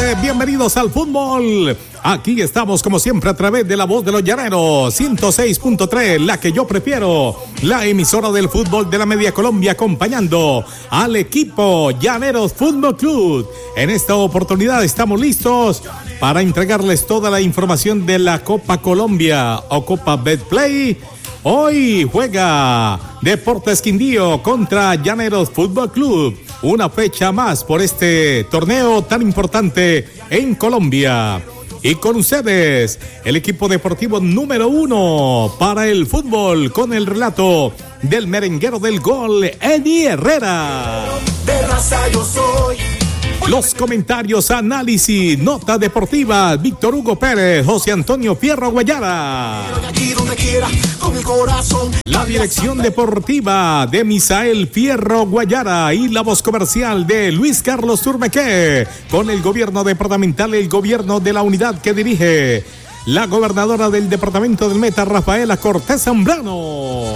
bienvenidos al fútbol. Aquí estamos como siempre a través de la voz de los llaneros, 106.3, la que yo prefiero, la emisora del fútbol de la Media Colombia, acompañando al equipo Llaneros Fútbol Club. En esta oportunidad estamos listos para entregarles toda la información de la Copa Colombia o Copa Betplay. Hoy juega Deportes Quindío contra Llaneros Fútbol Club. Una fecha más por este torneo tan importante en Colombia. Y con ustedes, el equipo deportivo número 1 para el fútbol, con el relato del merenguero del gol, Eddie Herrera. De raza yo soy. Los comentarios, análisis, nota deportiva, Víctor Hugo Pérez, José Antonio Fierro Guayara. Aquí donde quiera, con el corazón. La dirección deportiva de Misael Fierro Guayara y la voz comercial de Luis Carlos Turmeque, con el gobierno departamental, el gobierno de la unidad que dirige la gobernadora del departamento del Meta, Rafaela Cortés Zambrano.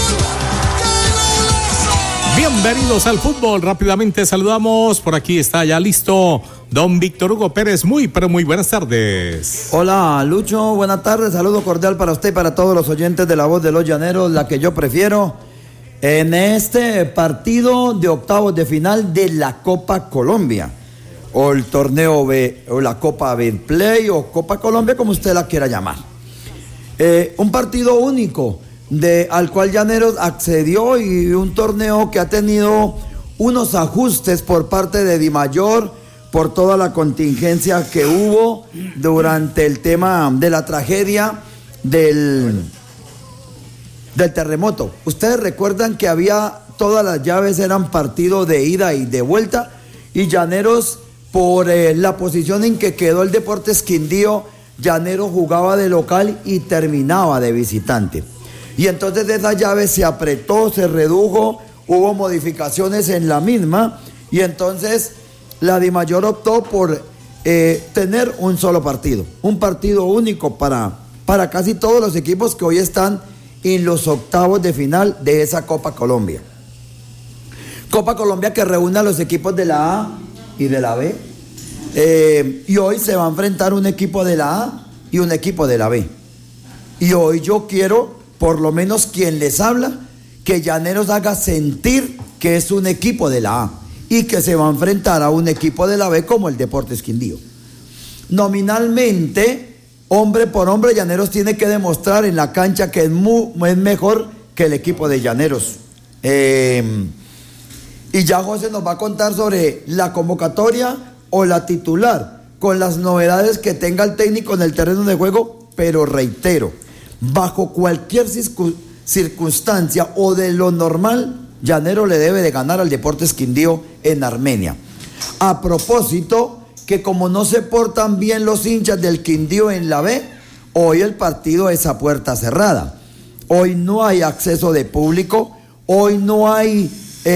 Bienvenidos al fútbol. Rápidamente saludamos. Por aquí está ya listo don Víctor Hugo Pérez. Muy, pero muy buenas tardes. Hola, Lucho. Buenas tardes. Saludo cordial para usted y para todos los oyentes de la voz de los llaneros, la que yo prefiero. En este partido de octavos de final de la Copa Colombia, o el torneo B, o la Copa Betplay, o Copa Colombia, como usted la quiera llamar. Un partido único, al cual Llaneros accedió, y un torneo que ha tenido unos ajustes por parte de Dimayor por toda la contingencia que hubo durante el tema de la tragedia del terremoto. Ustedes recuerdan que todas las llaves eran partido de ida y de vuelta, y Llaneros, por la posición en que quedó el Deportes Quindío, Llaneros jugaba de local y terminaba de visitante. Y entonces esa llave se apretó, se redujo, hubo modificaciones en la misma, y entonces la Dimayor optó por tener un solo partido, un partido único para casi todos los equipos que hoy están en los octavos de final de esa Copa Colombia. Copa Colombia que reúne a los equipos de la A y de la B, y hoy se va a enfrentar un equipo de la A y un equipo de la B. Y hoy yo quiero, por lo menos quien les habla, que Llaneros haga sentir que es un equipo de la A y que se va a enfrentar a un equipo de la B como el Deportes Quindío. Nominalmente, hombre por hombre, Llaneros tiene que demostrar en la cancha que es mejor que el equipo de Llaneros. Y ya José nos va a contar sobre la convocatoria o la titular, con las novedades que tenga el técnico en el terreno de juego, pero reitero, bajo cualquier circunstancia o de lo normal, Llaneros le debe de ganar al Deportes Quindío en Armenia. A propósito, que como no se portan bien los hinchas del Quindío en la B, hoy el partido es a puerta cerrada. Hoy no hay acceso de público, hoy no hay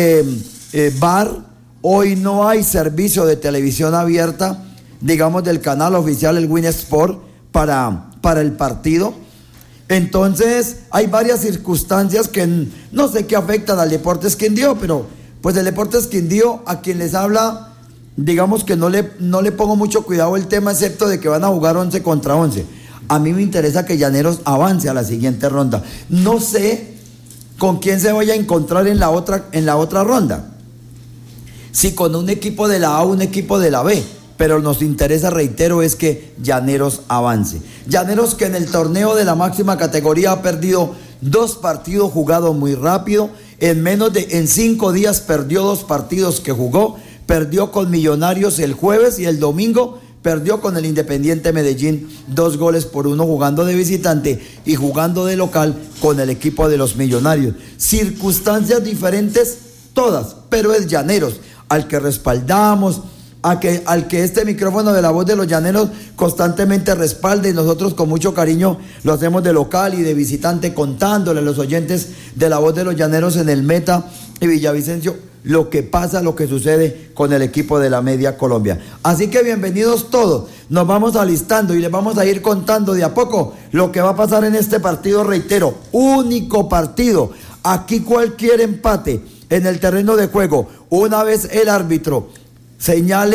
bar, hoy no hay servicio de televisión abierta, digamos del canal oficial, el Win Sport, para el partido. Entonces hay varias circunstancias que no sé qué afectan al Deportes Quindío, pero pues el Deportes Quindío, a quien les habla, digamos que no le pongo mucho cuidado el tema, excepto de que van a jugar 11 contra 11. A mí me interesa que Llaneros avance a la siguiente ronda. No sé con quién se vaya a encontrar en la otra ronda, si con un equipo de la A o un equipo de la B, pero nos interesa, reitero, es que Llaneros avance. Llaneros, que en el torneo de la máxima categoría ha perdido 2 partidos jugados muy rápido. En 5 días perdió 2 partidos que jugó. Perdió con Millonarios el jueves y el domingo perdió con el Independiente Medellín 2-1 jugando de visitante y jugando de local con el equipo de los Millonarios. Circunstancias diferentes todas, pero es Llaneros al que respaldamos, al que este micrófono de la voz de los Llaneros constantemente respalda, y nosotros con mucho cariño lo hacemos de local y de visitante, contándole a los oyentes de la voz de los Llaneros en el Meta y Villavicencio lo que pasa, lo que sucede con el equipo de la Media Colombia. Así que bienvenidos todos, nos vamos alistando y les vamos a ir contando de a poco lo que va a pasar en este partido, reitero, único partido. Aquí cualquier empate en el terreno de juego, una vez el árbitro señale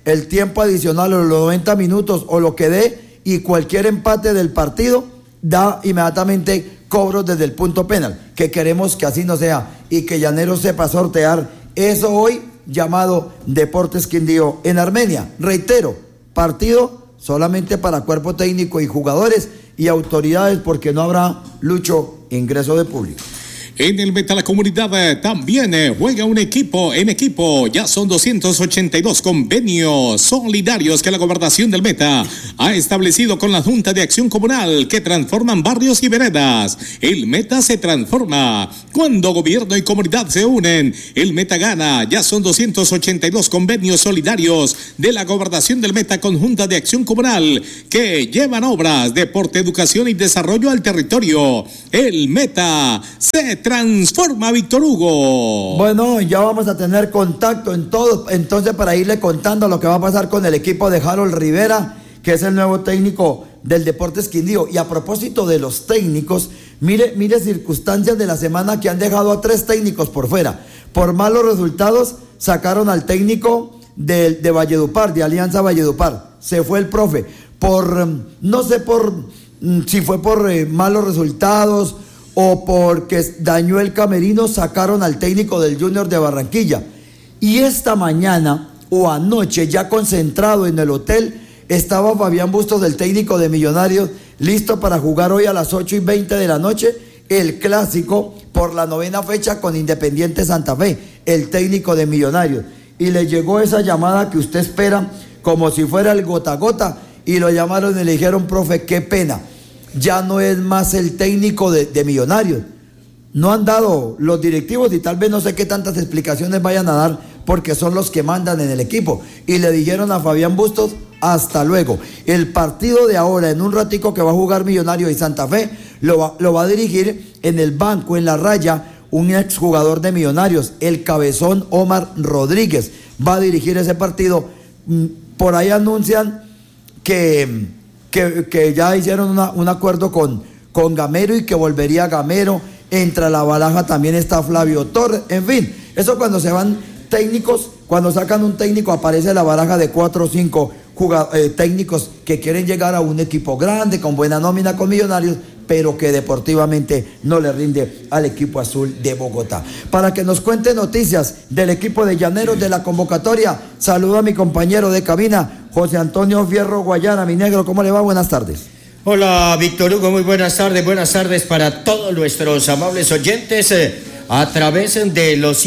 el tiempo adicional o los 90 minutos o lo que dé, y cualquier empate del partido da inmediatamente cobros desde el punto penal, que queremos que así no sea y que Llaneros sepa sortear eso hoy, llamado Deportes Quindío en Armenia. Reitero, partido solamente para cuerpo técnico y jugadores y autoridades, porque no habrá, Lucho, ingreso de público. En el Meta la comunidad también juega un equipo en equipo. Ya son 282 convenios solidarios que la gobernación del Meta ha establecido con la Junta de Acción Comunal, que transforman barrios y veredas. El Meta se transforma cuando gobierno y comunidad se unen. El Meta gana. Ya son 282 convenios solidarios de la gobernación del Meta con Junta de Acción Comunal, que llevan obras, deporte, educación y desarrollo al territorio. El Meta se transforma, Víctor Hugo. Bueno, ya vamos a tener contacto en todo, entonces, para irle contando lo que va a pasar con el equipo de Harold Rivera, que es el nuevo técnico del Deportes Quindío. Y a propósito de los técnicos, mire circunstancias de la semana que han dejado a 3 técnicos por fuera. Por malos resultados sacaron al técnico de Valledupar, de Alianza Valledupar. Se fue el profe. No sé si fue por malos resultados o porque dañó el camerino, sacaron al técnico del Junior de Barranquilla. Y esta mañana o anoche, ya concentrado en el hotel, estaba Fabián Bustos, del técnico de Millonarios, listo para jugar hoy a las 8:20 de la noche el clásico por la 9ª fecha con Independiente Santa Fe, el técnico de Millonarios. Y le llegó esa llamada que usted espera como si fuera el gota a gota, y lo llamaron y le dijeron: profe, qué pena, ya no es más el técnico de Millonarios. No han dado los directivos, y tal vez no sé qué tantas explicaciones vayan a dar, porque son los que mandan en el equipo. Y le dijeron a Fabián Bustos: hasta luego. El partido de ahora, en un ratico que va a jugar Millonarios y Santa Fe, lo va a dirigir en el banco, en la raya, un exjugador de Millonarios, el cabezón Omar Rodríguez. Va a dirigir ese partido. Por ahí anuncian que ya hicieron un acuerdo con Gamero, y que volvería Gamero. Entre la baraja también está Flavio Torres. En fin, eso cuando se van técnicos, cuando sacan un técnico, aparece la baraja de 4 o 5 técnicos que quieren llegar a un equipo grande, con buena nómina, con Millonarios, pero que deportivamente no le rinde al equipo azul de Bogotá. Para que nos cuente noticias del equipo de Llaneros, de la convocatoria, saludo a mi compañero de cabina, José Antonio Fierro Guayana. Mi negro, ¿cómo le va? Buenas tardes. Hola, Víctor Hugo, muy buenas tardes para todos nuestros amables oyentes a través de los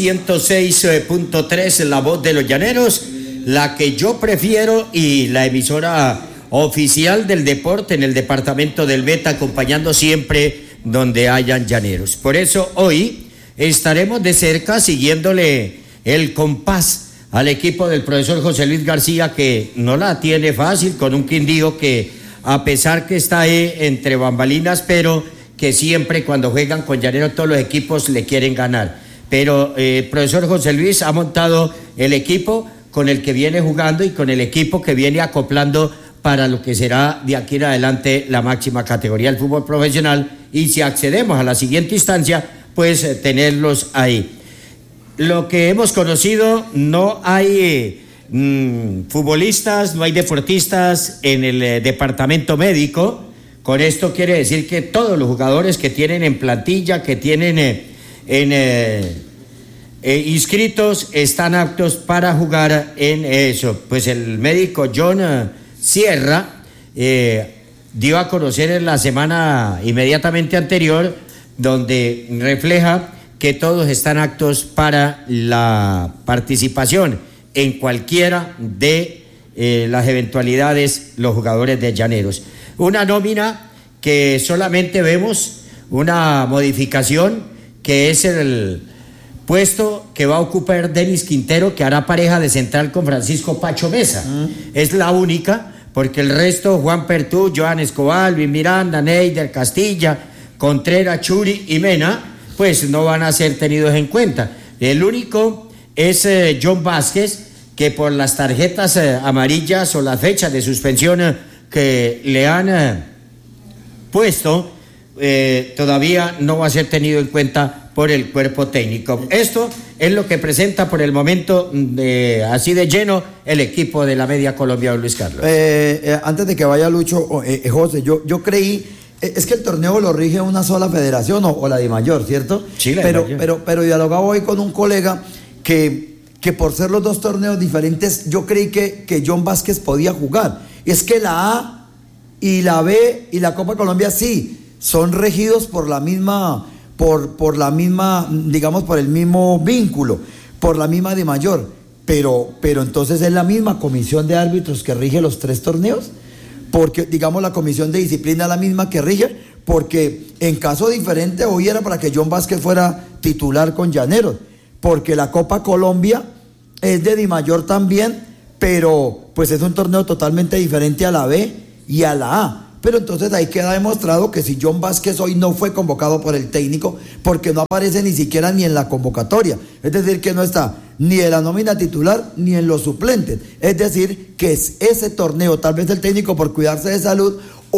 106.3, La Voz de los Llaneros, la que yo prefiero, y la emisora oficial del deporte en el departamento del Meta, acompañando siempre donde hayan llaneros. Por eso hoy estaremos de cerca siguiéndole el compás al equipo del profesor José Luis García, que no la tiene fácil con un Quindío que, a pesar que está ahí entre bambalinas, pero que siempre cuando juegan con Llaneros todos los equipos le quieren ganar. Pero el profesor José Luis ha montado el equipo con el que viene jugando y con el equipo que viene acoplando para lo que será de aquí en adelante la máxima categoría del fútbol profesional, y si accedemos a la siguiente instancia, pues tenerlos ahí. Lo que hemos conocido, no hay futbolistas, no hay deportistas en el departamento médico. Con esto quiere decir que todos los jugadores que tienen en plantilla, que tienen inscritos, están aptos para jugar en eso. Pues el médico John Sierra dio a conocer en la semana inmediatamente anterior, donde refleja que todos están aptos para la participación en cualquiera de las eventualidades, los jugadores de Llaneros. Una nómina que solamente vemos una modificación, que es el puesto que va a ocupar Denis Quintero, que hará pareja de central con Francisco Pacho Mesa. Es la única, porque el resto, Juan Pertú, Joan Escobar, Luis Miranda, Neider, Castilla, Contreras, Churi y Mena, pues no van a ser tenidos en cuenta. El único es John Vázquez, que por las tarjetas amarillas o las fechas de suspensión que le han todavía no va a ser tenido en cuenta por el cuerpo técnico. Esto es lo que presenta por el momento así de lleno el equipo de la Media Colombia, Luis Carlos. Antes de que vaya Lucho, José, yo creí, es que el torneo lo rige una sola federación o la DIMAYOR, ¿cierto? Sí, la DIMAYOR. Pero dialogaba hoy con un colega que por ser los dos torneos diferentes, yo creí que John Vázquez podía jugar. Y es que la A y la B y la Copa Colombia sí son regidos por la misma, digamos, por el mismo vínculo, por la misma DIMAYOR. Pero entonces es la misma comisión de árbitros que rige los tres torneos, porque digamos la comisión de disciplina es la misma que rige, porque en caso diferente hoy era para que John Vázquez fuera titular con Llaneros, porque la Copa Colombia es de DIMAYOR también, pero pues es un torneo totalmente diferente a la B y a la A. Pero entonces ahí queda demostrado que si John Vázquez hoy no fue convocado por el técnico, porque no aparece ni siquiera ni en la convocatoria, es decir, que no está ni en la nómina titular ni en los suplentes, es decir, que es ese torneo, tal vez el técnico por cuidarse de salud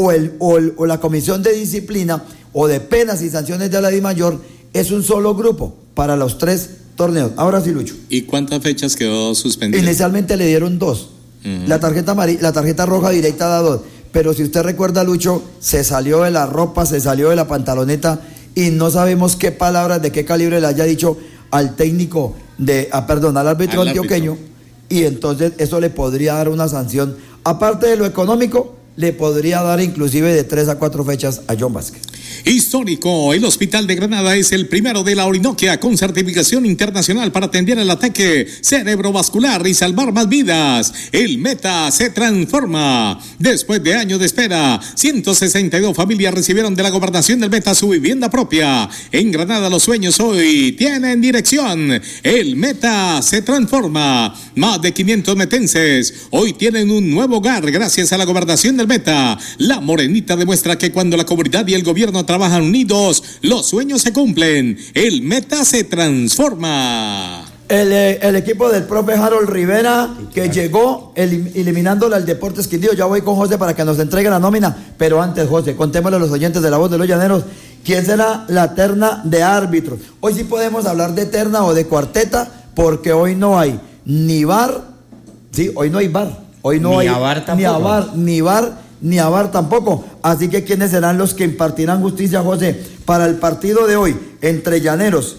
o la comisión de disciplina o de penas y sanciones de la DIMAYOR es un solo grupo para los tres torneos. Ahora sí, Lucho. ¿Y cuántas fechas quedó suspendida? Inicialmente le dieron 2. La tarjeta roja directa da 2. Pero si usted recuerda, Lucho, se salió de la ropa, se salió de la pantaloneta y no sabemos qué palabras de qué calibre le haya dicho al técnico al árbitro antioqueño, y entonces eso le podría dar una sanción. Aparte de lo económico, le podría dar inclusive de 3 a 4 fechas a John Vázquez. Histórico, el Hospital de Granada es el primero de la Orinoquia con certificación internacional para atender el ataque cerebrovascular y salvar más vidas. El Meta se transforma. Después de años de espera, 162 familias recibieron de la gobernación del Meta su vivienda propia. En Granada los sueños hoy tienen dirección. El Meta se transforma. Más de 500 metenses hoy tienen un nuevo hogar gracias a la gobernación del Meta. La Morenita demuestra que cuando la comunidad y el gobierno trabajan unidos, los sueños se cumplen. El Meta se transforma. El equipo del profe Harold Rivera, que llegó eliminándole al Deportes Quindío. Ya voy con José para que nos entregue la nómina, pero antes, José, contémosle a los oyentes de La Voz de los Llaneros quién será la terna de árbitros. Hoy sí podemos hablar de terna o de cuarteta, porque hoy no hay ni VAR, sí, hoy no hay VAR, hoy no hay ni a VAR tampoco. Así que quiénes serán los que impartirán justicia, José, para el partido de hoy entre Llaneros